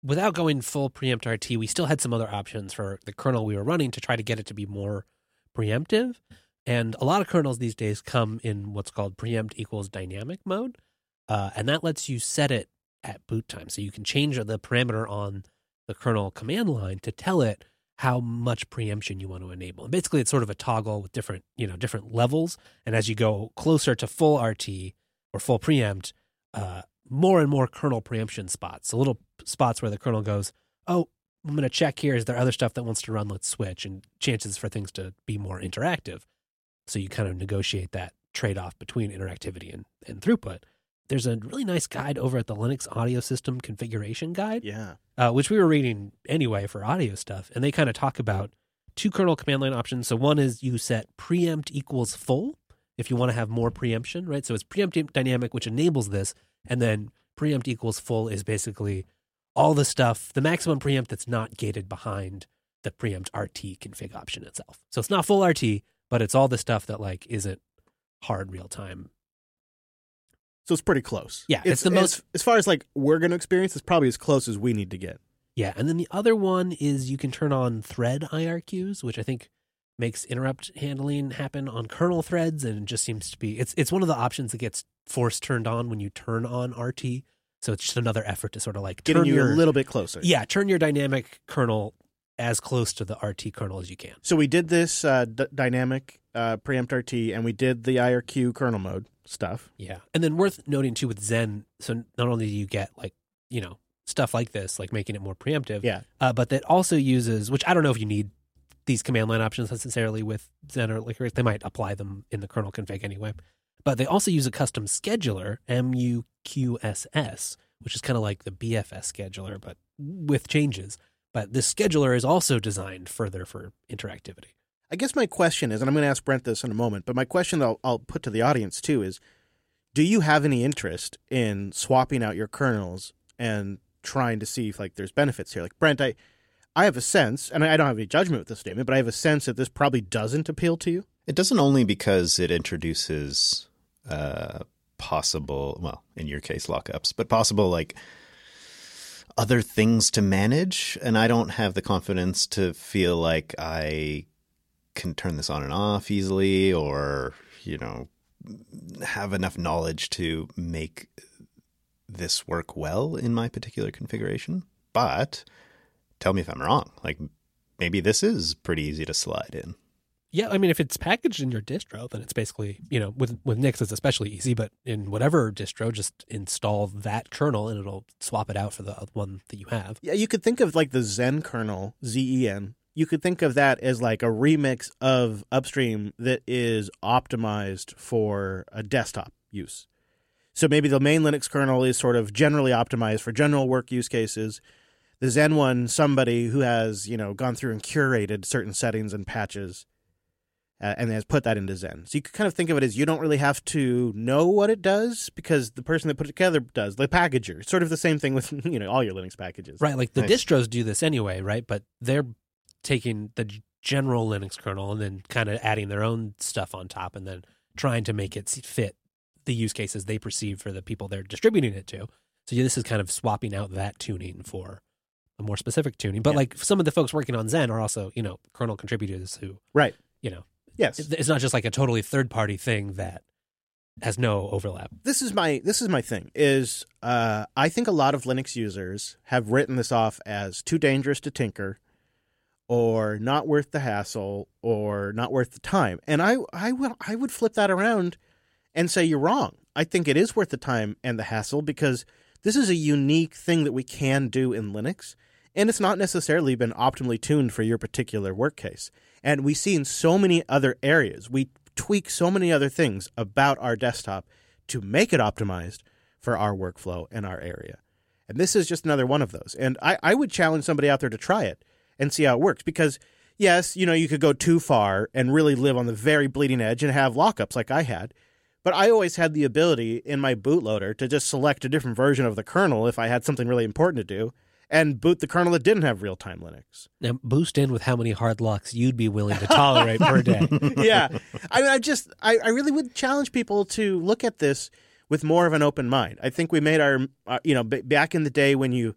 without going full preempt RT, we still had some other options for the kernel we were running to try to get it to be more preemptive. And a lot of kernels these days come in what's called preempt equals dynamic mode. And that lets you set it at boot time. So you can change the parameter on the kernel command line to tell it how much preemption you want to enable. And basically, it's sort of a toggle with different levels. And as you go closer to full RT or full preempt, more and more kernel preemption spots. So little spots where the kernel goes, oh, I'm going to check here. Is there other stuff that wants to run? Let's switch. And chances for things to be more interactive. So you kind of negotiate that trade-off between interactivity and throughput. There's a really nice guide over at the Linux Audio System Configuration Guide, which we were reading anyway for audio stuff. And they kind of talk about two kernel command line options. So one is you set preempt equals full if you want to have more preemption, right? So it's preempt dynamic, which enables this. And then preempt equals full is basically all the stuff, the maximum preempt that's not gated behind the preempt RT config option itself. So it's not full RT, but it's all the stuff that like isn't hard real time. So it's pretty close. Yeah, it's the most as far as like we're going to experience, it's probably as close as we need to get. Yeah, and then the other one is you can turn on thread IRQs, which I think makes interrupt handling happen on kernel threads, and it just seems to be it's one of the options that gets force turned on when you turn on RT. So it's just another effort to sort of like getting you a little bit closer. Yeah, turn your dynamic kernel as close to the RT kernel as you can. So we did this dynamic preempt RT, and we did the IRQ kernel mode stuff. Yeah, and then worth noting too with Zen, so not only do you get like, stuff like this, like making it more preemptive, but that also uses, which I don't know if you need these command line options necessarily with Zen or Licorice. They might apply them in the kernel config anyway. But they also use a custom scheduler, MUQSS, which is kind of like the BFS scheduler, but with changes. But this scheduler is also designed further for interactivity. I guess my question is, and I'm going to ask Brent this in a moment, but my question that I'll put to the audience too is, do you have any interest in swapping out your kernels and trying to see if like there's benefits here? Like Brent, I have a sense, and I don't have any judgment with this statement, but I have a sense that this probably doesn't appeal to you. It doesn't only because it introduces possible, well, in your case, lockups, but possible like other things to manage. And I don't have the confidence to feel like I can turn this on and off easily or, have enough knowledge to make this work well in my particular configuration. But tell me if I'm wrong. Like maybe this is pretty easy to slide in. Yeah, I mean, if it's packaged in your distro, then it's basically, with Nix, it's especially easy. But in whatever distro, just install that kernel and it'll swap it out for the one that you have. Yeah, you could think of like the Zen kernel, Zen. You could think of that as like a remix of Upstream that is optimized for a desktop use. So maybe the main Linux kernel is sort of generally optimized for general work use cases. The Zen one, somebody who has, gone through and curated certain settings and patches and has put that into Zen. So you could kind of think of it as you don't really have to know what it does because the person that put it together does, the packager. Sort of the same thing with, all your Linux packages. Right, like the distros do this anyway, right? But they're taking the general Linux kernel and then kind of adding their own stuff on top and then trying to make it fit the use cases they perceive for the people they're distributing it to. So this is kind of swapping out that tuning for a more specific tuning. But like some of the folks working on Zen are also, kernel contributors who, right. Yes. It's not just like a totally third-party thing that has no overlap. This is my thing is I think a lot of Linux users have written this off as too dangerous to tinker or not worth the hassle or not worth the time. And I would flip that around and say you're wrong. I think it is worth the time and the hassle because this is a unique thing that we can do in Linux. And it's not necessarily been optimally tuned for your particular work case. And we see in so many other areas, we tweak so many other things about our desktop to make it optimized for our workflow and our area. And this is just another one of those. And I would challenge somebody out there to try it and see how it works. Because, yes, you could go too far and really live on the very bleeding edge and have lockups like I had. But I always had the ability in my bootloader to just select a different version of the kernel if I had something really important to do. And boot the kernel that didn't have real-time Linux. Now, boost in with how many hard locks you'd be willing to tolerate per day. Yeah. I mean, I really would challenge people to look at this with more of an open mind. I think we made our, back in the day when you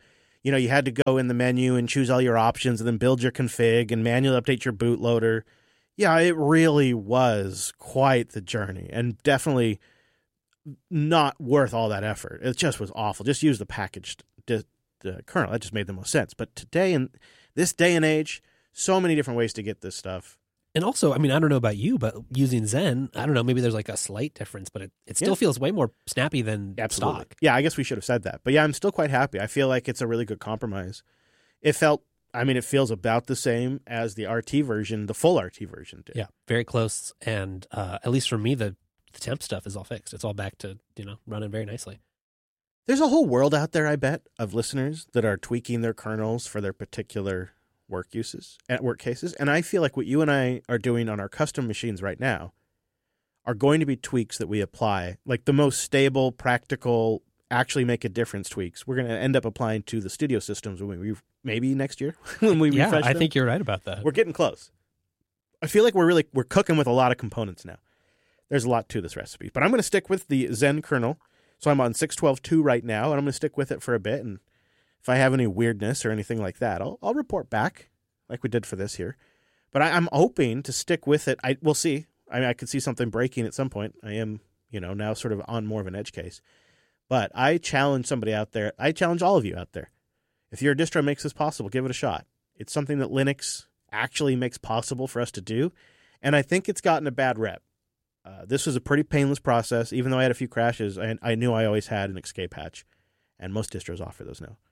you had to go in the menu and choose all your options and then build your config and manually update your bootloader. Yeah, it really was quite the journey and definitely not worth all that effort. It just was awful. Just use the packaged kernel. That just made the most sense. But today, in this day and age, so many different ways to get this stuff. And also, I mean, I don't know about you, but using Zen, I don't know, maybe there's like a slight difference, but it still feels way more snappy than stock. Yeah, I guess we should have said that. But yeah, I'm still quite happy. I feel like it's a really good compromise. It feels about the same as the RT version, the full RT version did. Yeah, very close. And at least for me, the temp stuff is all fixed. It's all back to, running very nicely. There's a whole world out there, I bet, of listeners that are tweaking their kernels for their particular work cases. And I feel like what you and I are doing on our custom machines right now are going to be tweaks that we apply, like the most stable, practical, actually make a difference tweaks. We're going to end up applying to the studio systems when we maybe next year when we refresh them. I think you're right about that. We're getting close. I feel like we're cooking with a lot of components now. There's a lot to this recipe, but I'm going to stick with the Zen kernel. So I'm on 6.12.2 right now, and I'm going to stick with it for a bit. And if I have any weirdness or anything like that, I'll report back like we did for this here. But I'm hoping to stick with it. We'll see. I mean, I could see something breaking at some point. I am, now sort of on more of an edge case. But I challenge somebody out there. I challenge all of you out there. If your distro makes this possible, give it a shot. It's something that Linux actually makes possible for us to do. And I think it's gotten a bad rep. This was a pretty painless process. Even though I had a few crashes, I knew I always had an escape hatch. And most distros offer those now.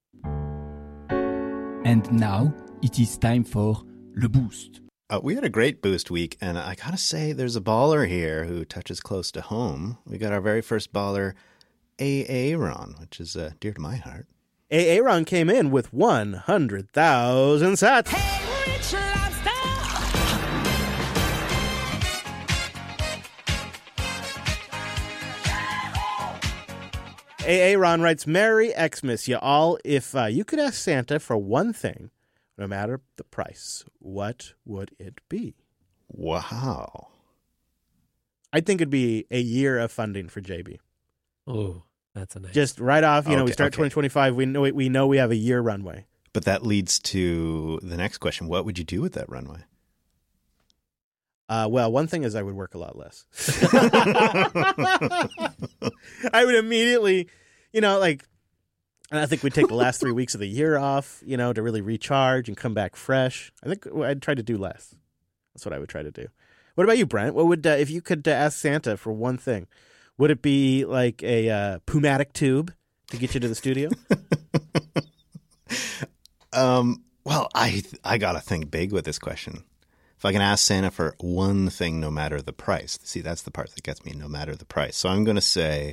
And now it is time for Le Boost. We had a great Boost week, and I gotta say there's a baller here who touches close to home. We got our very first baller, Aaron, which is dear to my heart. Aaron came in with 100,000 sats. Hey, Rich Lobster! Aaron writes, Merry Xmas, y'all. If you could ask Santa for one thing, no matter the price, what would it be? Wow. I think it'd be a year of funding for JB. Oh, that's a nice. Just right off, we start 2025. We know we have a year runway. But that leads to the next question. What would you do with that runway? Well, one thing is I would work a lot less. I would immediately, and I think we'd take the last 3 weeks of the year off, to really recharge and come back fresh. I think I'd try to do less. That's what I would try to do. What about you, Brent? What would, if you could ask Santa for one thing, would it be like a Pumatic tube to get you to the studio? Well, I got to think big with this question. If I can ask Santa for one thing, no matter the price. See, that's the part that gets me, no matter the price. So I'm going to say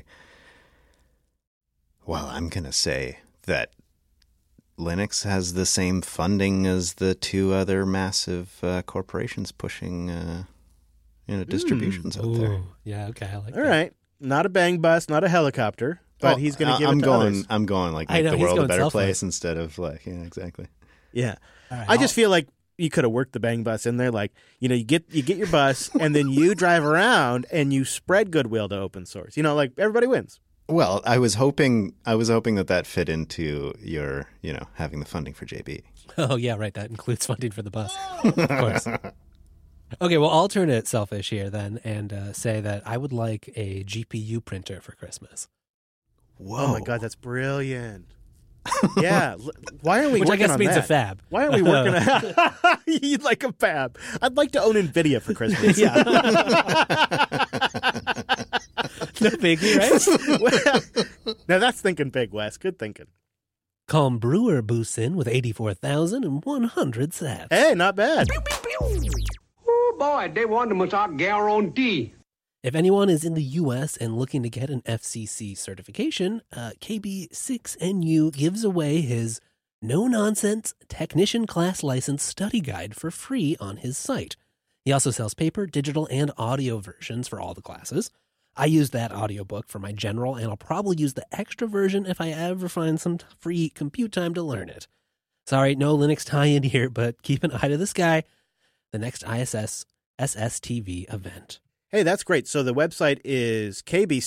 that Linux has the same funding as the two other massive corporations pushing distributions out there. Yeah, okay, I like that. All right. Not a bang bus, not a helicopter, but he's going to give it to others. I'm going like make the world a better place instead of exactly. Yeah. Right, I just feel like you could have worked the bang bus in there. Like, you get your bus and then you drive around and you spread goodwill to open source. Like everybody wins. Well, I was hoping that fit into your, having the funding for JB. Oh, yeah, right. That includes funding for the bus. Of course. Okay, well, I'll turn it selfish here then and say that I would like a GPU printer for Christmas. Whoa. Oh, my God, that's brilliant. Yeah. Why aren't we Which I working guess on means that? a fab. Why aren't we working on You'd like a fab. I'd like to own NVIDIA for Christmas. Yeah. No biggie, right? Well, now that's thinking big, Wes. Good thinking. Calm Brewer boosts in with 84,100 sats. Hey, not bad. Oh boy, they want them our guarantee. If anyone is in the U.S. and looking to get an FCC certification, KB6NU gives away his no-nonsense technician class license study guide for free on his site. He also sells paper, digital, and audio versions for all the classes. I use that audiobook for my general, and I'll probably use the extra version if I ever find some free compute time to learn it. Sorry, no Linux tie-in here, but keep an eye to the sky. The next ISS SSTV event. Hey, that's great. So the website is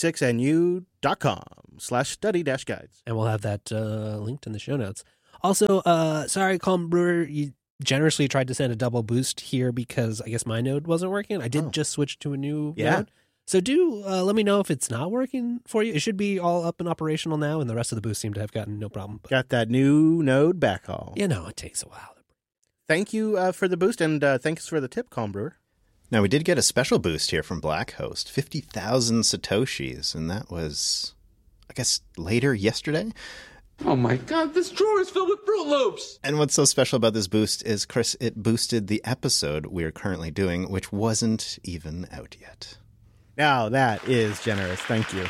kb6nu.com/study-guides. And we'll have that linked in the show notes. Also, sorry, Calm Brewer, you generously tried to send a double boost here because I guess my node wasn't working. I did just switch to a new node. So do let me know if it's not working for you. It should be all up and operational now, and the rest of the boosts seem to have gotten no problem. But, Got that new node backhaul. you know, it takes a while. Thank you for the boost, and thanks for the tip, Calm Brewer. Now, we did get a special boost here from Blackhost, 50,000 Satoshis, and that was, I guess, later yesterday. Oh my god, this drawer is filled with Fruit Loops! And what's so special about this boost is, Chris, it boosted the episode we're currently doing, which wasn't even out yet. Now, that is generous. Thank you.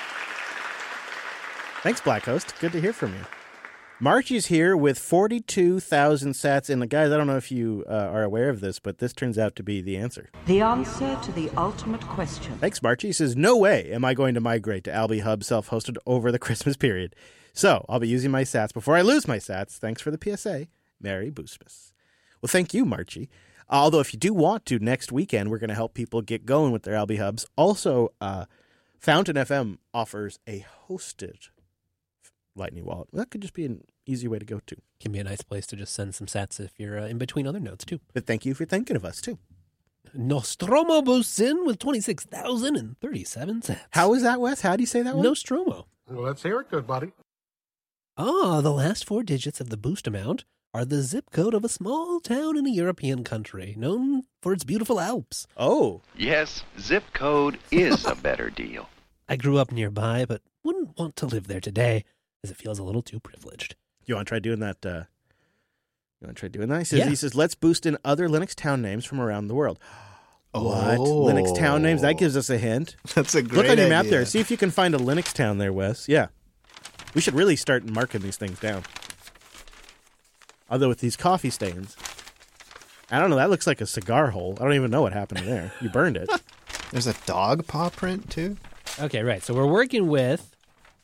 Thanks, Blackhost. Good to hear from you. Marchie's here with 42,000 sats. And guys, I don't know if you are aware of this, but this turns out to be the answer. The answer to the ultimate question. Thanks, Marchie. He says, no way am I going to migrate to Alby Hub self-hosted over the Christmas period. So I'll be using my sats before I lose my sats. Thanks for the PSA. Merry Boostmas. Well, thank you, Marchie. Although if you do want to, next weekend, we're going to help people get going with their Alby Hubs. Also, Fountain FM offers a hosted Lightning wallet. That could just be an easy way to go to. Can be a nice place to just send some sats if you're in between other nodes, too. But thank you for thinking of us, too. Nostromo boosts in with 26,037 sats. How is that, Wes? How do you say that one? Nostromo. Well, let's hear it, good buddy. The last 4 digits of the boost amount are the zip code of a small town in a European country known for its beautiful Alps. Oh. Yes, zip code is a better deal. I grew up nearby, but wouldn't want to live there today, as it feels a little too privileged. You want to try doing that? You want to try doing that? Yeah. He says, let's boost in other Linux town names from around the world. What? Oh. Linux town names? That gives us a hint. That's a great Look on your map idea. there. See if you can find a Linux town there, Wes. Yeah. We should really start marking these things down. Although with these coffee stains, I don't know. That looks like a cigar hole. I don't even know what happened there. You burned it. There's a dog paw print, too? Okay, right. So we're working with,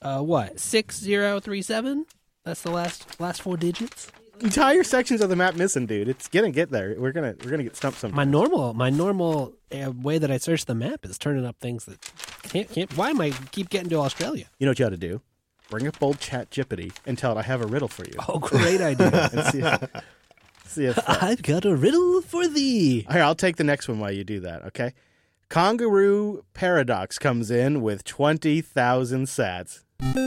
6037? That's the last 4 digits? Entire sections of the map missing, dude. It's gonna get there. We're gonna get stumped sometime. My normal way that I search the map is turning up things that can't. Why am I keep getting to Australia? You know what you ought to do? Bring up old ChatGPT and tell it I have a riddle for you. Oh, great idea! And see if I've got a riddle for thee. Here, I'll take the next one while you do that. Okay. Kangaroo Paradox comes in with 20,000 sats.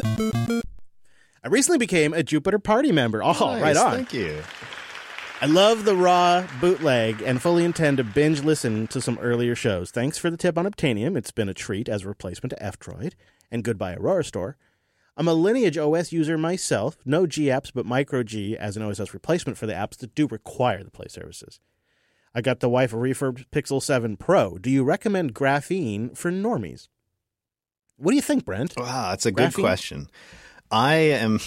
I recently became a Jupiter Party member. Oh, Nice, right on. Thank you. I love the raw bootleg and fully intend to binge listen to some earlier shows. Thanks for the tip on Obtainium. It's been a treat as a replacement to F-Droid. And goodbye, Aurora Store. I'm a Lineage OS user myself. No G apps, but Micro G as an OSS replacement for the apps that do require the Play services. I got the wife a refurbed Pixel 7 Pro. Do you recommend Graphene for normies? What do you think, Brent? Wow, that's a good Graphene? question. I am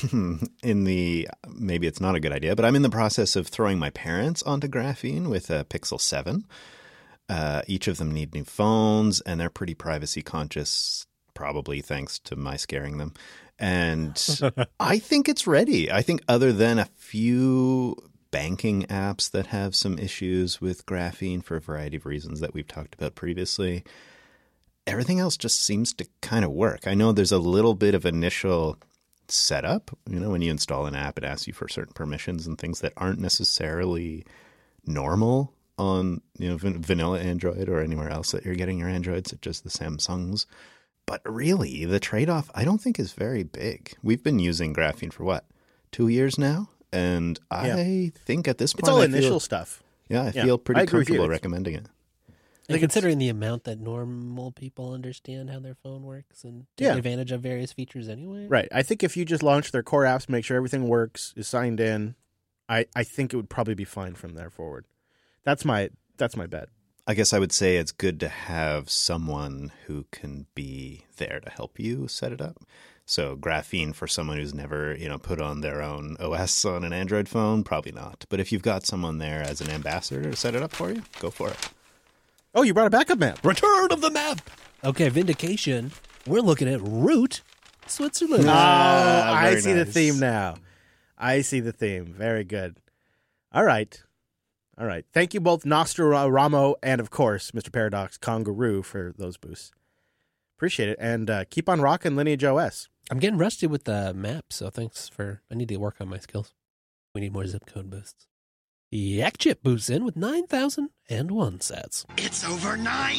maybe it's not a good idea, but I'm in the process of throwing my parents onto Graphene with a Pixel 7. Each of them need new phones, and they're pretty privacy conscious, probably thanks to my scaring them. And I think it's ready. I think other than a few banking apps that have some issues with Graphene for a variety of reasons that we've talked about previously, everything else just seems to kind of work. I know there's a little bit of initial setup. You know, when you install an app, it asks you for certain permissions and things that aren't necessarily normal on, you know, vanilla Android or anywhere else that you're getting your Androids, such as the Samsungs. But really, the trade-off, I don't think is very big. We've been using Graphene for, 2 years now? And I think at this point, It's all I initial feel, stuff. Yeah, I Yeah, feel I pretty agree with you. comfortable recommending it. And considering the amount that normal people understand how their phone works and take Yeah. advantage of various features anyway. Right. I think if you just launch their core apps, make sure everything works, is signed in, I think it would probably be fine from there forward. That's my bet. I guess I would say it's good to have someone who can be there to help you set it up. So Graphene for someone who's never, put on their own OS on an Android phone, probably not. But if you've got someone there as an ambassador to set it up for you, go for it. Oh, you brought a backup map. Return of the map. Okay, Vindication. We're looking at Root, Switzerland. I very see the nice. theme now. I see the theme. Very good. All right. All right. Thank you both, Nostramo and, of course, Mr. Paradox Kangaroo, for those boosts. Appreciate it. And keep on rocking Lineage OS. I'm getting rusty with the map, so thanks for... I need to work on my skills. We need more zip code boosts. Yak Chip boosts in with 9,001 sats. It's over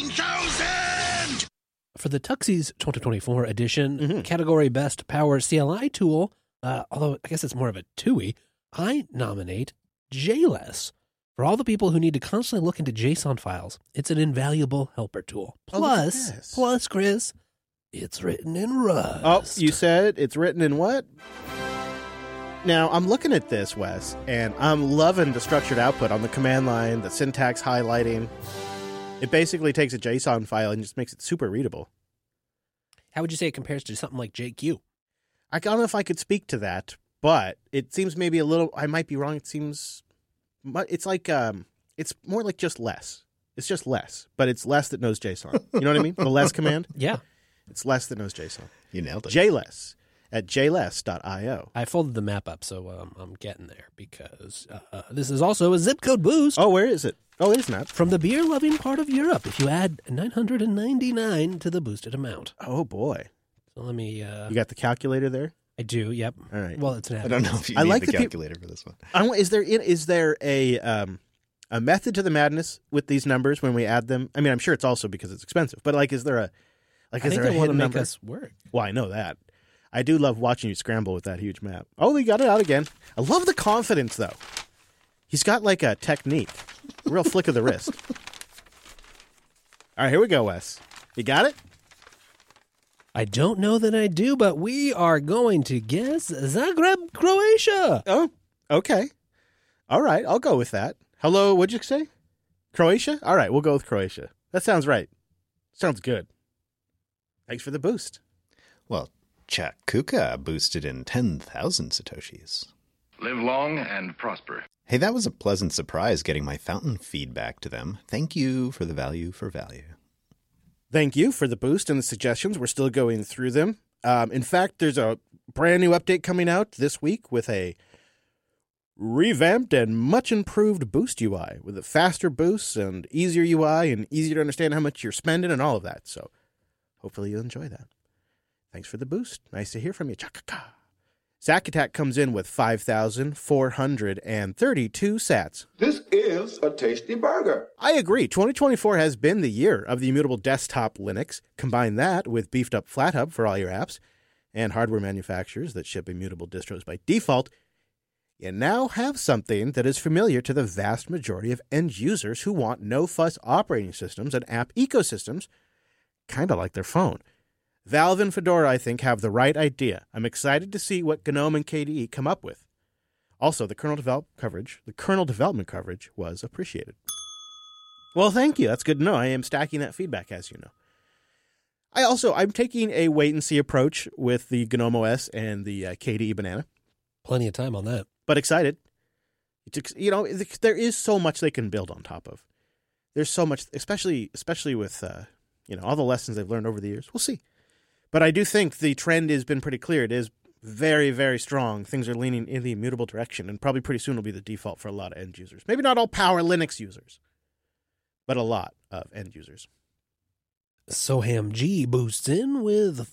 9,000! For the Tuxies 2024 edition, category best power CLI tool, although I guess it's more of a TUI, I nominate JLess. For all the people who need to constantly look into JSON files, it's an invaluable helper tool. Plus, Chris, it's written in Rust. Oh, you said it's written in what? Now, I'm looking at this, Wes, and I'm loving the structured output on the command line, the syntax highlighting. It basically takes a JSON file and just makes it super readable. How would you say it compares to something like JQ? I don't know if I could speak to that, but it seems maybe a little, I might be wrong. It seems, it's like, it's more like just less. It's just less, but it's less that knows JSON. You know what I mean? The less command? Yeah. It's less that knows JSON. You nailed it. JLess at jless.io. I folded the map up, so I'm getting there because this is also a zip code boost. Oh, where is it? Oh, it is not. From the beer-loving part of Europe, if you add 999 to the boosted amount. Oh, boy. So let me... you got the calculator there? I do, yep. All right. Well, it's an I don't know if you need the calculator for this one. Is there a method to the madness with these numbers when we add them? I mean, I'm sure it's also because it's expensive, but like, is there a I think they want to make us work. Well, I know that. I do love watching you scramble with that huge map. Oh, they got it out again. I love the confidence, though. He's got like a technique. A real flick of the wrist. All right, here we go, Wes. You got it? I don't know that I do, but we are going to guess Zagreb, Croatia. Oh, okay. All right, I'll go with that. Hello, what'd you say? Croatia? All right, we'll go with Croatia. That sounds right. Sounds good. Thanks for the boost. Well, Chakuka boosted in 10,000 Satoshis. Live long and prosper. Hey, that was a pleasant surprise getting my fountain feedback to them. Thank you for the value for value. Thank you for the boost and the suggestions. We're still going through them. In fact, there's a brand new update coming out this week with a revamped and much improved boost UI with a faster boosts and easier UI and easier to understand how much you're spending and all of that. So hopefully you'll enjoy that. Thanks for the boost. Nice to hear from you. Chaka. Zack Attack comes in with 5,432 sats. This is a tasty burger. I agree. 2024 has been the year of the immutable desktop Linux. Combine that with beefed up FlatHub for all your apps and hardware manufacturers that ship immutable distros by default. You now have something that is familiar to the vast majority of end users who want no-fuss operating systems and app ecosystems, kind of like their phone. Valve and Fedora, I think, have the right idea. I'm excited to see what GNOME and KDE come up with. Also, the kernel development coverage was appreciated. Well, thank you. That's good to know. I am stacking that feedback, as you know. I'm taking a wait-and-see approach with the GNOME OS and the KDE Banana. Plenty of time on that. But excited. There is so much they can build on top of. There's so much, especially with all the lessons they've learned over the years. We'll see. But I do think the trend has been pretty clear. It is very, very strong. Things are leaning in the immutable direction, and probably pretty soon will be the default for a lot of end users. Maybe not all Power Linux users, but a lot of end users. Soham G boosts in with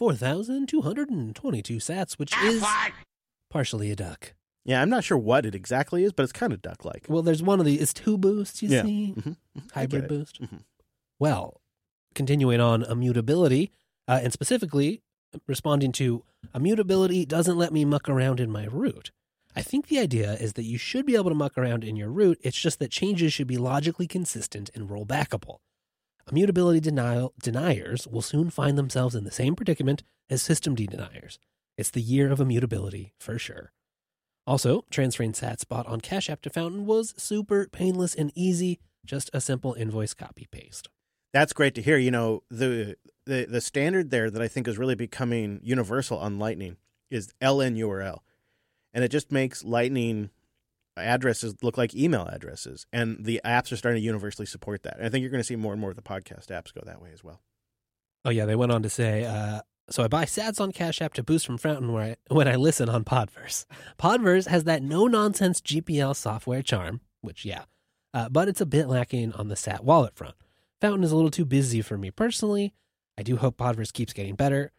4,222 sats, which is partially a duck. Yeah, I'm not sure what it exactly is, but it's kind of duck-like. Well, there's one of the, it's two boosts, you see? Mm-hmm. Hybrid boost. Mm-hmm. Well, continuing on immutability, and specifically responding to immutability doesn't let me muck around in my root. I think the idea is that you should be able to muck around in your root. It's just that changes should be logically consistent and rollbackable. Immutability deniers will soon find themselves in the same predicament as systemd deniers. It's the year of immutability, for sure. Also, transferring sats bought on Cash App to Fountain was super painless and easy, just a simple invoice copy-paste. That's great to hear. The standard there that I think is really becoming universal on Lightning is LNURL. And it just makes Lightning addresses look like email addresses. And the apps are starting to universally support that. And I think you're going to see more and more of the podcast apps go that way as well. Oh, yeah. They went on to say, so I buy sats on Cash App to boost from Fountain when I listen on Podverse. Podverse has that no-nonsense GPL software charm, which, yeah, but it's a bit lacking on the SAT wallet front. Fountain is a little too busy for me personally. I do hope Podverse keeps getting better.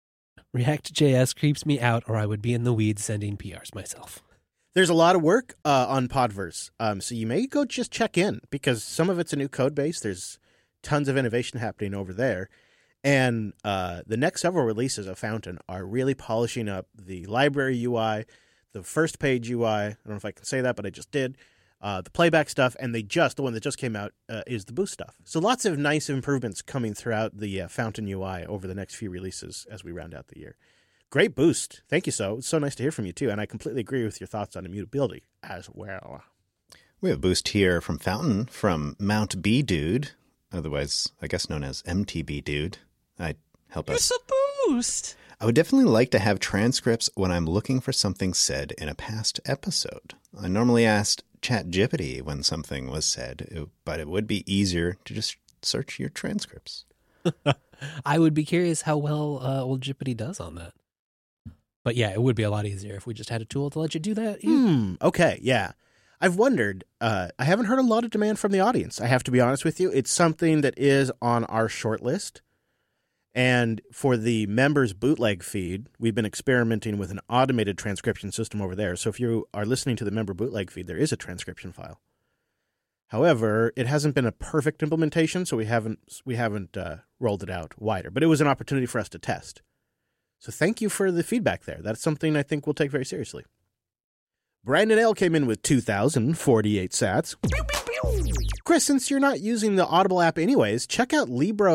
React.js creeps me out, or I would be in the weeds sending PRs myself. There's a lot of work on Podverse, so you may go just check in, because some of it's a new code base. There's tons of innovation happening over there. And the next several releases of Fountain are really polishing up the library UI, the first page UI. I don't know if I can say that, but I just did. The playback stuff, and the one that just came out is the Boost stuff. So lots of nice improvements coming throughout the Fountain UI over the next few releases as we round out the year. Great Boost. Thank you, So. It's so nice to hear from you, too. And I completely agree with your thoughts on immutability as well. We have a boost here from Fountain from Mount B Dude, otherwise, I guess, known as MTB Dude. Help us. It's a boost. I would definitely like to have transcripts when I'm looking for something said in a past episode. I normally asked ChatGPT when something was said, but it would be easier to just search your transcripts. I would be curious how well old Jippity does on that. But yeah, it would be a lot easier if we just had a tool to let you do that. Okay, yeah. I've wondered. I haven't heard a lot of demand from the audience. I have to be honest with you. It's something that is on our short list. And for the members bootleg feed, we've been experimenting with an automated transcription system over there. So if you are listening to the member bootleg feed, there is a transcription file. However, it hasn't been a perfect implementation, so we haven't rolled it out wider. But it was an opportunity for us to test. So thank you for the feedback there. That's something I think we'll take very seriously. Brandon L. came in with 2,048 sats. Chris, since you're not using the Audible app anyways, check out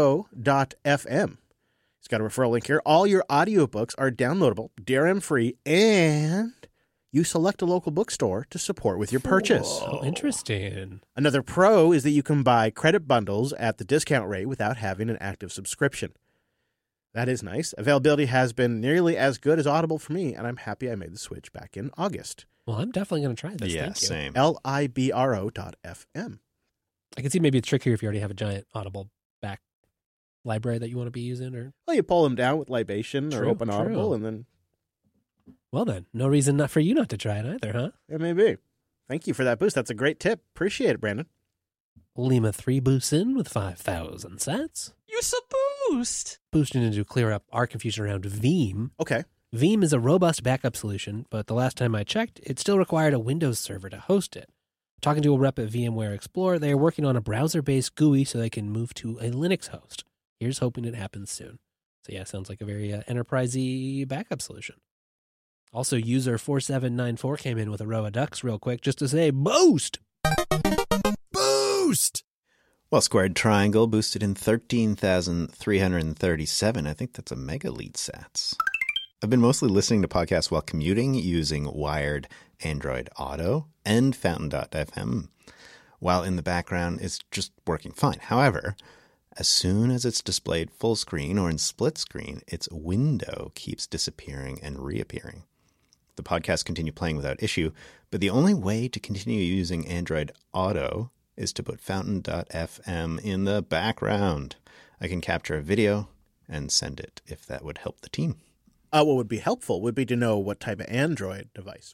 Libro.fm. It's got a referral link here. All your audiobooks are downloadable, DRM-free, and you select a local bookstore to support with your purchase. Oh, interesting. Another pro is that you can buy credit bundles at the discount rate without having an active subscription. That is nice. Availability has been nearly as good as Audible for me, and I'm happy I made the switch back in August. Well, I'm definitely going to try this. Yeah, Thank you. same. Libro.fm. I can see maybe it's trickier if you already have a giant Audible back library that you want to be using. Or Well, you pull them down with Libation or Open Audible, and then... Well then, no reason not for you not to try it either, huh? It may be. Thank you for that boost. That's a great tip. Appreciate it, Brandon. Lima 3 boosts in with 5,000 sats. It's a boost. Boosting in to clear up our confusion around Veeam. Okay. Veeam is a robust backup solution, but the last time I checked, it still required a Windows server to host it. Talking to a rep at VMware Explorer, they are working on a browser-based GUI so they can move to a Linux host. Here's hoping it happens soon. So yeah, sounds like a very enterprisey backup solution. Also, user 4794 came in with a row of ducks real quick just to say, boost! Boost! Well, Squared Triangle boosted in 13,337. I think that's a mega lead sats. I've been mostly listening to podcasts while commuting using wired Android Auto and Fountain.fm, while in the background it's just working fine. However, as soon as it's displayed full screen or in split screen, its window keeps disappearing and reappearing. The podcasts continue playing without issue, but the only way to continue using Android Auto is to put Fountain.fm in the background. I can capture a video and send it if that would help the team. What would be helpful would be to know what type of Android device.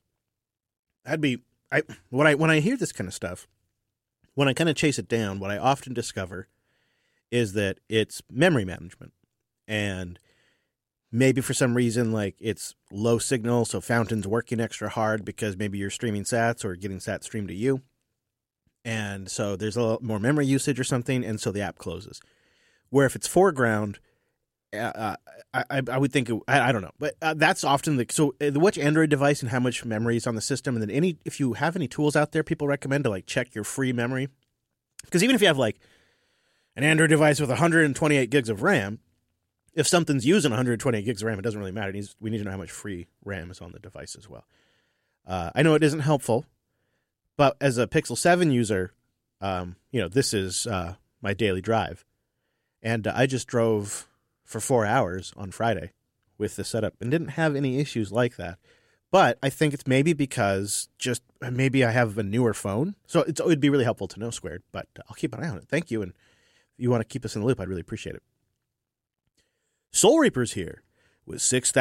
When I hear this kind of stuff, when I kind of chase it down, what I often discover is that it's memory management. And maybe for some reason, like it's low signal, so Fountain's working extra hard because maybe you're streaming sats or getting sats streamed to you. And so there's a lot more memory usage or something, and so the app closes. Where if it's foreground, I would think, I don't know. But that's often which Android device and how much memory is on the system. And then if you have any tools out there, people recommend to like check your free memory. Because even if you have like an Android device with 128 gigs of RAM, if something's using 128 gigs of RAM, it doesn't really matter. We need to know how much free RAM is on the device as well. I know it isn't helpful, but as a Pixel 7 user, this is my daily drive. And I just drove for 4 hours on Friday with the setup and didn't have any issues like that. But I think it's maybe because maybe I have a newer phone. So it would be really helpful to know, Squared, but I'll keep an eye on it. Thank you. And if you want to keep us in the loop, I'd really appreciate it. Soul Reaper's here with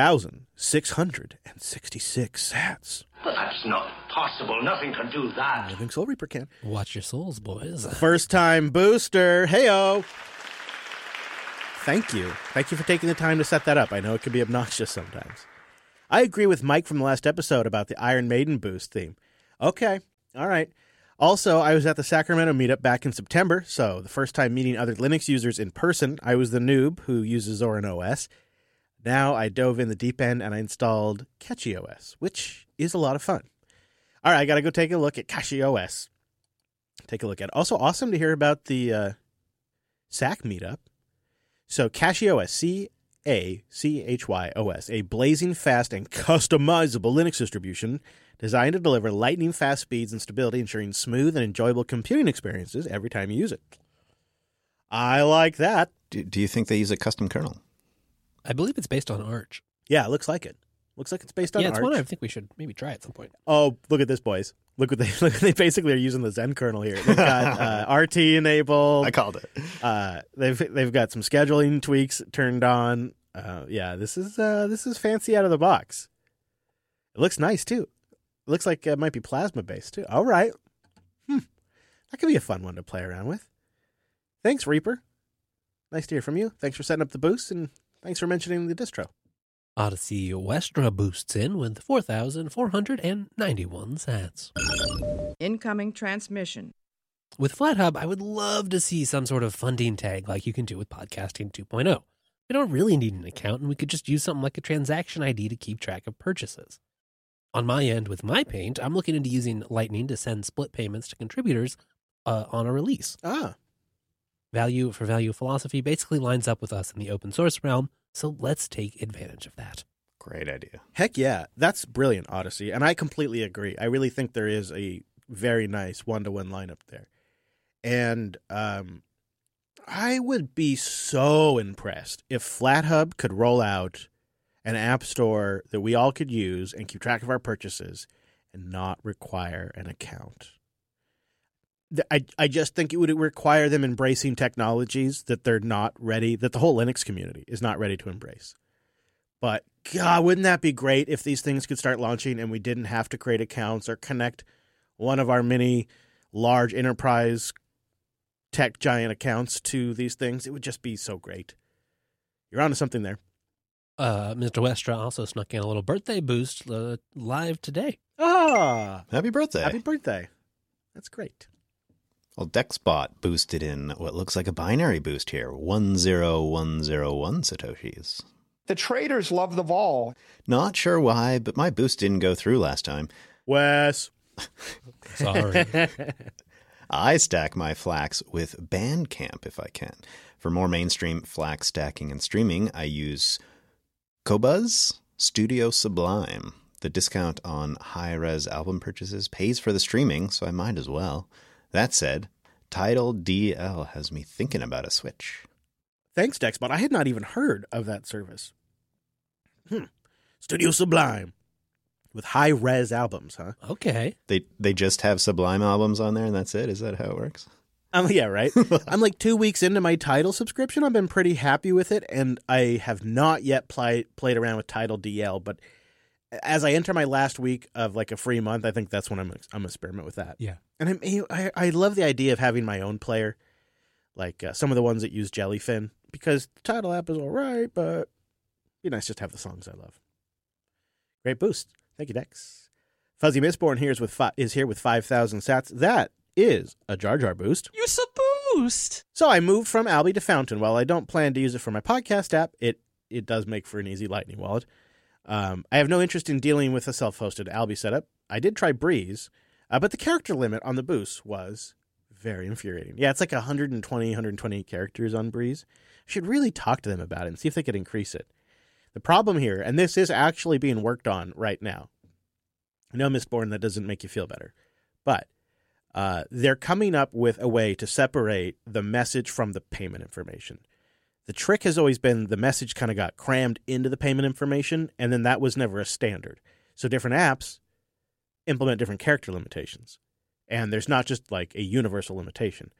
6,666 sats. That's not possible. Nothing can do that. I think Soul Reaper can. Watch your souls, boys. First time booster. Heyo. Thank you. Thank you for taking the time to set that up. I know it can be obnoxious sometimes. I agree with Mike from the last episode about the Iron Maiden boost theme. Okay. All right. Also, I was at the Sacramento meetup back in September, so the first time meeting other Linux users in person. I was the noob who uses Zorin OS. Now I dove in the deep end and I installed Catchy OS, which is a lot of fun. All right, I got to go take a look at Catchy OS. Take a look at it. Also, awesome to hear about the SAC meetup. So Catchy OS, C-A-C-H-Y-O-S, a blazing fast and customizable Linux distribution designed to deliver lightning fast speeds and stability, ensuring smooth and enjoyable computing experiences every time you use it. I like that. Do you think they use a custom kernel? I believe it's based on Arch. Yeah, it looks like it. Looks like it's based on Arch. Yeah, it's one I think we should maybe try at some point. Oh, look at this, boys. Look what they basically are using the Zen kernel here. They've got RT enabled. I called it. They've got some scheduling tweaks turned on. Yeah, this is fancy out of the box. It looks nice too. It looks like it might be plasma based too. All right. That could be a fun one to play around with. Thanks, Reaper. Nice to hear from you. Thanks for setting up the boost, and thanks for mentioning the distro. Odyssey Westra boosts in with 4,491 sats. Incoming transmission. With FlatHub, I would love to see some sort of funding tag like you can do with Podcasting 2.0. We don't really need an account, and we could just use something like a transaction ID to keep track of purchases. On my end with MyPaint, I'm looking into using Lightning to send split payments to contributors on a release. Value for value philosophy basically lines up with us in the open source realm, so let's take advantage of that. Great idea. Heck yeah. That's brilliant, Odyssey. And I completely agree. I really think there is a very nice one-to-one lineup there. And I would be so impressed if FlatHub could roll out an app store that we all could use and keep track of our purchases and not require an account. I just think it would require them embracing technologies that they're not ready, that the whole Linux community is not ready to embrace. But, God, wouldn't that be great if these things could start launching and we didn't have to create accounts or connect one of our many large enterprise tech giant accounts to these things? It would just be so great. You're onto something there. Mr. Westra also snuck in a little birthday boost live today. Happy birthday. Happy birthday. That's great. Well, DexBot boosted in what looks like a binary boost here, 10101 Satoshis. The traders love the vol. Not sure why, but my boost didn't go through last time. Wes. Sorry. I stack my Flax with Bandcamp if I can. For more mainstream Flax stacking and streaming, I use Qobuz Studio Sublime. The discount on high-res album purchases pays for the streaming, so I might as well. That said, Tidal DL has me thinking about a switch. Thanks, DexBot. I had not even heard of that service. Studio Sublime with high-res albums, huh? Okay. They just have Sublime albums on there, and that's it? Is that how it works? Yeah, right. I'm like 2 weeks into my Tidal subscription. I've been pretty happy with it, and I have not yet played around with Tidal DL, but as I enter my last week of like a free month, I think that's when I'm gonna experiment with that. Yeah. And I love the idea of having my own player, like some of the ones that use Jellyfin, because the Tidal app is all right, but it'd be nice just to have the songs I love. Great boost. Thank you, Dex. Fuzzy Mistborn is here with 5,000 sats. That is a Jar Jar boost. Use a boost. So I moved from Alby to Fountain. While I don't plan to use it for my podcast app, it does make for an easy Lightning wallet. I have no interest in dealing with a self-hosted Alby setup. I did try Breeze, but the character limit on the boost was very infuriating. Yeah, it's like 120 characters on Breeze. I should really talk to them about it and see if they could increase it. The problem here, and this is actually being worked on right now. I know, Mistborn, that doesn't make you feel better, but they're coming up with a way to separate the message from the payment information. The trick has always been the message kind of got crammed into the payment information, and then that was never a standard. So different apps implement different character limitations, and there's not just like a universal limitation.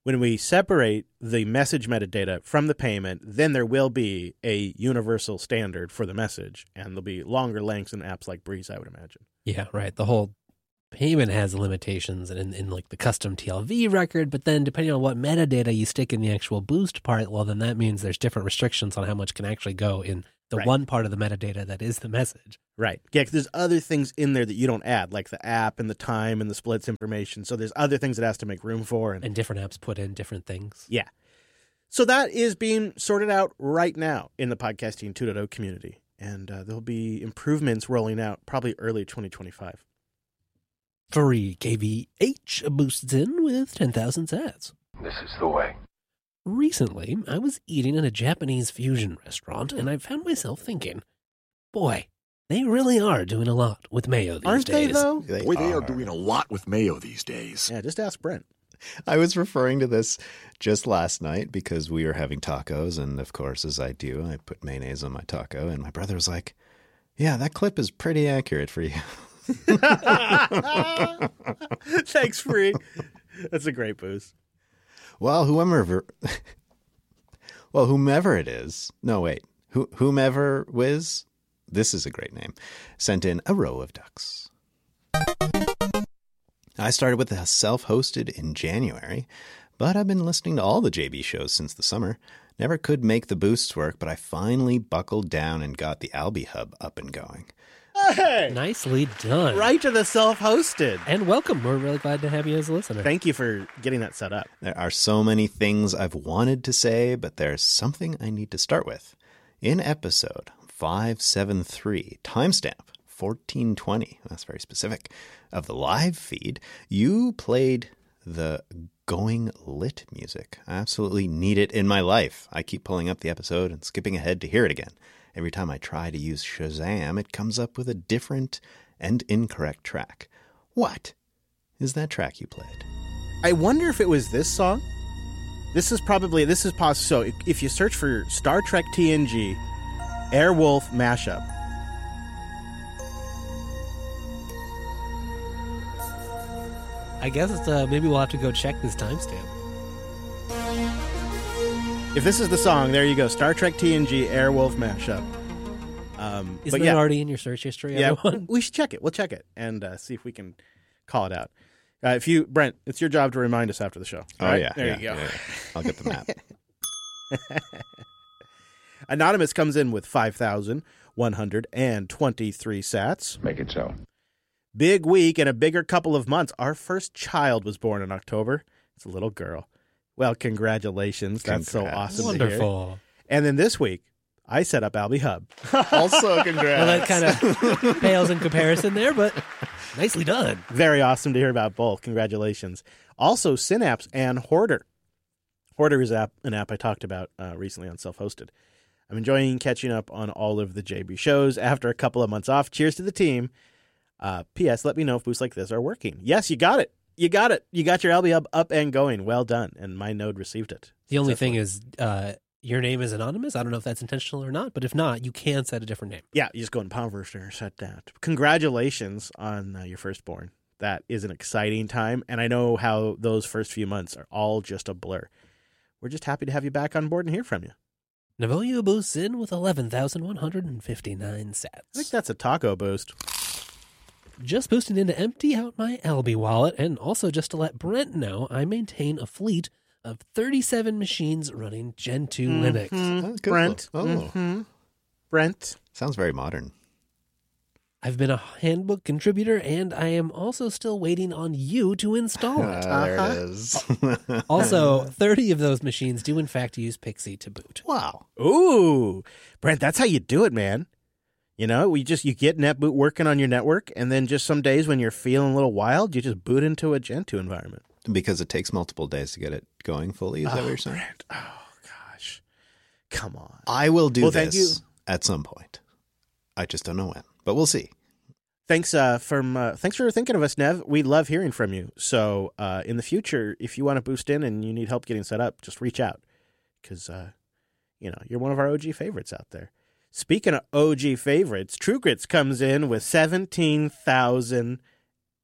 When we separate the message metadata from the payment, then there will be a universal standard for the message, and there'll be longer lengths in apps like Breeze, I would imagine. Yeah, right. The whole payment has limitations in like the custom TLV record, but then depending on what metadata you stick in the actual boost part, well, then that means there's different restrictions on how much can actually go in the one part of the metadata that is the message. Right. Yeah, 'cause there's other things in there that you don't add, like the app and the time and the splits information. So there's other things it has to make room for. And different apps put in different things. Yeah. So that is being sorted out right now in the Podcasting 2.0 community. And there'll be improvements rolling out probably early 2025. Free KVH boosts in with 10,000 sats. This is the way. Recently, I was eating at a Japanese fusion restaurant, and I found myself thinking, boy, they really are doing a lot with mayo these Aren't days. they, though? They are doing a lot with mayo these days. Yeah, just ask Brent. I was referring to this just last night because we were having tacos, and of course, as I do, I put mayonnaise on my taco, and my brother was like, yeah, that clip is pretty accurate for you. Thanks, Free. That's a great boost. Well, whomever it is, no, wait, whomever Wiz, this is a great name, sent in a row of ducks. I started with a self-hosted in January, but I've been listening to all the JB shows since the summer. Never could make the boosts work, but I finally buckled down and got the Albi Hub up and going. Hey! Nicely done. Right to the self-hosted. And welcome. We're really glad to have you as a listener. Thank you for getting that set up. There are so many things I've wanted to say, but there's something I need to start with. In episode 573, timestamp 1420, that's very specific, of the live feed, you played the Going Lit music. I absolutely need it in my life. I keep pulling up the episode and skipping ahead to hear it again. Every time I try to use Shazam, it comes up with a different and incorrect track. What is that track you played? I wonder if it was this song. This is possible. So if you search for Star Trek TNG Airwolf mashup, I guess maybe we'll have to go check this timestamp. if this is the song, there you go. Star Trek TNG Airwolf mashup. Isn't it already in your search history? Yeah, everyone? we should check it. We'll check it and see if we can call it out. Brent, it's your job to remind us after the show. Oh, right? yeah. There you go. Yeah. I'll get the map. Anonymous comes in with 5,123 sats. Make it so. Big week and a bigger couple of months. Our first child was born in October. It's a little girl. Well, congratulations. That's so awesome Wonderful. to hear. And then this week, I set up Albi Hub. Also, congrats. Well, that kind of pales in comparison there, but nicely done. Very awesome to hear about both. Congratulations. Also, Synapse and Hoarder. Hoarder is an app I talked about recently on Self-Hosted. I'm enjoying catching up on all of the JB shows after a couple of months off. Cheers to the team. P.S. Let me know if boosts like this are working. Yes, you got it. You got it. You got your Albi Hub up and going. Well done. And my node received it. The only thing is your name is anonymous. I don't know if that's intentional or not, but if not, you can set a different name. Yeah, you just go in Palmverster, set that. Congratulations on your firstborn. That is an exciting time, and I know how those first few months are all just a blur. We're just happy to have you back on board and hear from you. Navoyo boosts in with 11,159 sats. I think that's a taco boost. Just boosting in to empty out my Albi wallet, and also just to let Brent know I maintain a fleet of 37 machines running Gen 2 Linux. Oh, good. Brent. Oh. Mm-hmm. Brent. Sounds very modern. I've been a handbook contributor, and I am also still waiting on you to install it. There it is. Also, 30 of those machines do in fact use Pixie to boot. Wow. Ooh. Brent, that's how you do it, man. You know, you get NetBoot working on your network, and then just some days when you're feeling a little wild, you just boot into a Gen 2 environment. Because it takes multiple days to get it going fully, is that what you're saying? Brent. Oh, gosh. Come on. I will do Well, this thank you. at some point. I just don't know when, but we'll see. Thanks thanks for thinking of us, Nev. We love hearing from you. So in the future, if you want to boost in and you need help getting set up, just reach out because, you're one of our OG favorites out there. Speaking of OG favorites, True Grits comes in with 17,000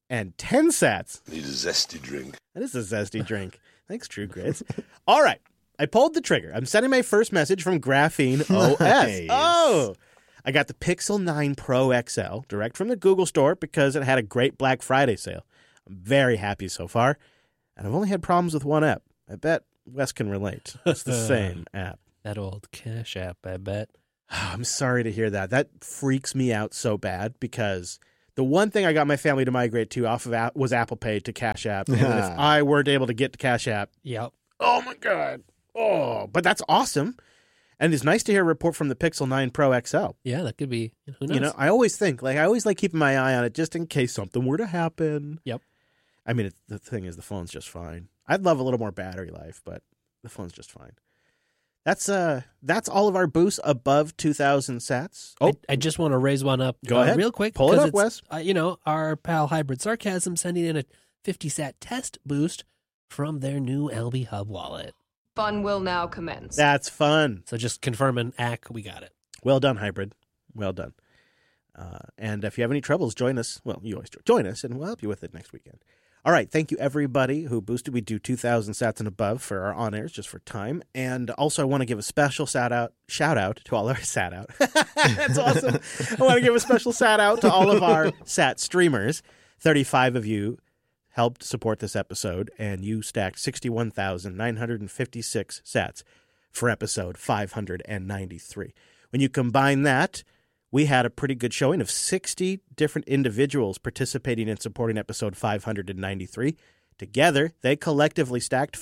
and 10 sats. Need a zesty drink. That is a zesty drink. Thanks, True Grits. All right. I pulled the trigger. I'm sending my first message from Graphene OS. Nice. Oh, I got the Pixel 9 Pro XL direct from the Google store because it had a great Black Friday sale. I'm very happy so far, and I've only had problems with one app. I bet Wes can relate. It's the same app. That old Cash App, I bet. I'm sorry to hear that. That freaks me out so bad because the one thing I got my family to migrate to off of was Apple Pay to Cash App. And if I weren't able to get to Cash App, Yep. oh my God. Oh, but that's awesome. And it's nice to hear a report from the Pixel 9 Pro XL. Yeah, that could be. Who knows? You know, I always think, I always like keeping my eye on it just in case something were to happen. Yep. I mean, the thing is, the phone's just fine. I'd love a little more battery life, but the phone's just fine. That's all of our boosts above 2,000 sats. Oh, I just want to raise one up. Go ahead. Real quick. Pull it up, Wes. Our pal Hybrid Sarcasm sending in a 50 sat test boost from their new Albi Hub wallet. Fun will now commence. That's fun. So just confirming, we got it. Well done, Hybrid. Well done. And if you have any troubles, join us. Well, you always join us, and we'll help you with it next weekend. All right. Thank you, everybody who boosted. We do 2,000 sats and above for our on-airs just for time. And also, I want to give a special shout out to all our sat out. That's awesome. I want to give a special sat out to all of our sat streamers. 35 of you helped support this episode, and you stacked 61,956 sats for episode 593. When you combine that, we had a pretty good showing of 60 different individuals participating in supporting episode 593. Together, they collectively stacked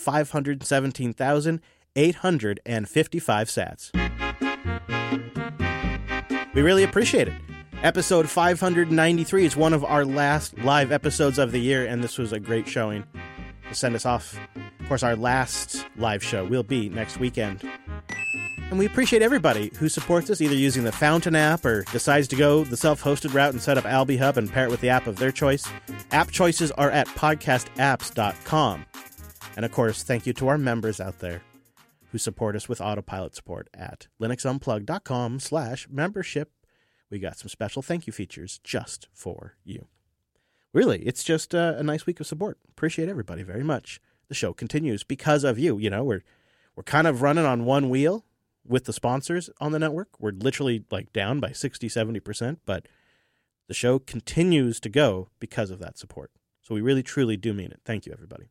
517,855 sats. We really appreciate it. Episode 593 is one of our last live episodes of the year, and this was a great showing to send us off. Of course, our last live show will be next weekend. And we appreciate everybody who supports us, either using the Fountain app or decides to go the self-hosted route and set up Albi Hub and pair it with the app of their choice. App choices are at podcastapps.com. And of course, thank you to our members out there who support us with autopilot support at linuxunplugged.com/membership. We got some special thank you features just for you. Really, it's just a nice week of support. Appreciate everybody very much. The show continues because of you. You know, we're kind of running on one wheel with the sponsors on the network. We're literally down by 60-70%, but the show continues to go because of that support. So we really, truly do mean it. Thank you, everybody.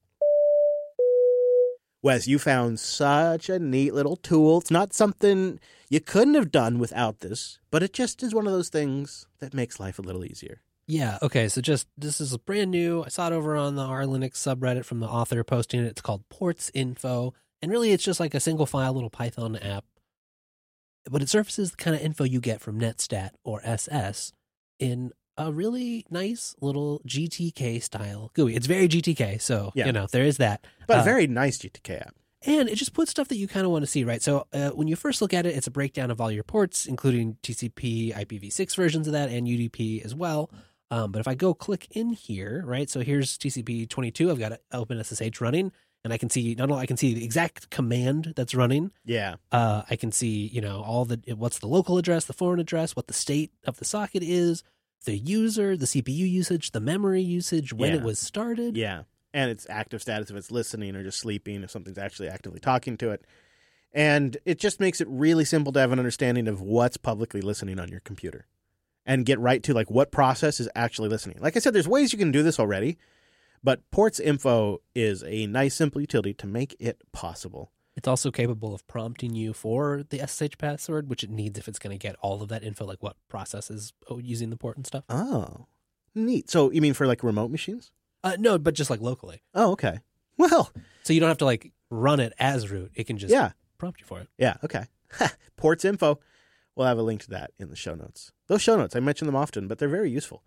Wes, you found such a neat little tool. It's not something you couldn't have done without this, but it just is one of those things that makes life a little easier. Yeah, okay, so this is brand new. I saw it over on the R Linux subreddit from the author posting it. It's called Ports Info, and really it's just like a single file little Python app. But it surfaces the kind of info you get from Netstat or SS in a really nice little GTK style GUI. It's very GTK, so, there is that. But a very nice GTK app. And it just puts stuff that you kind of want to see, right? So when you first look at it, it's a breakdown of all your ports, including TCP, IPv6 versions of that, and UDP as well. But if I go click in here, right? So here's TCP 22. I've got OpenSSH running. And I can see the exact command that's running. Yeah. I can see, what's the local address, the foreign address, what the state of the socket is, the user, the CPU usage, the memory usage, when it was started. Yeah. And its active status, if it's listening or just sleeping, if something's actually actively talking to it. And it just makes it really simple to have an understanding of what's publicly listening on your computer and get right to what process is actually listening. Like I said, there's ways you can do this already. But Ports Info is a nice, simple utility to make it possible. It's also capable of prompting you for the SSH password, which it needs if it's going to get all of that info, like what process is using the port and stuff. Oh, neat. So you mean for remote machines? No, but just locally. Oh, okay. Well. So you don't have to run it as root. It can just prompt you for it. Yeah, okay. Ports Info. We'll have a link to that in the show notes. Those show notes, I mention them often, but they're very useful.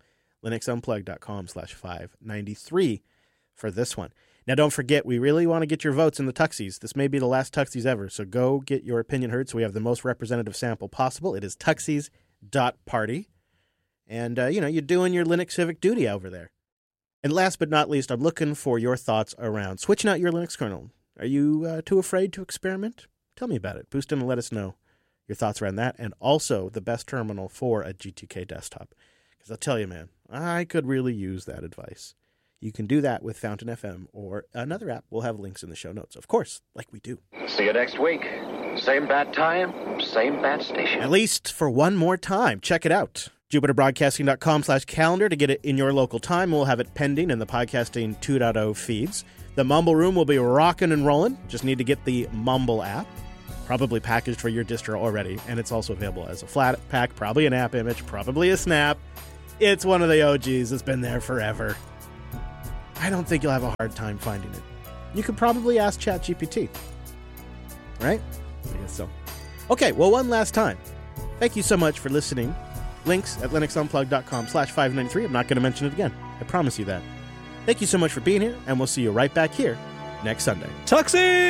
linuxunplugged.com/593 for this one. Now, don't forget, we really want to get your votes in the Tuxies. This may be the last Tuxies ever, so go get your opinion heard so we have the most representative sample possible. It is tuxies.party. And, you're doing your Linux civic duty over there. And last but not least, I'm looking for your thoughts around switching out your Linux kernel. Are you too afraid to experiment? Tell me about it. Boost in and let us know your thoughts around that, and also the best terminal for a GTK desktop. Because I'll tell you, man, I could really use that advice. You can do that with Fountain FM or another app. We'll have links in the show notes, of course, like we do. See you next week. Same bad time, same bad station. At least for one more time. Check it out. JupiterBroadcasting.com/calendar to get it in your local time. We'll have it pending in the Podcasting 2.0 feeds. The Mumble Room will be rocking and rolling. Just need to get the Mumble app, probably packaged for your distro already, and it's also available as a flat pack, probably an app image, probably a snap. It's one of the OGs. It's been there forever. I don't think you'll have a hard time finding it. You could probably ask ChatGPT. Right? I guess so. Okay, well, one last time. Thank you so much for listening. Links at linuxunplugged.com/593. I'm not going to mention it again. I promise you that. Thank you so much for being here, and we'll see you right back here next Sunday. Tuxie!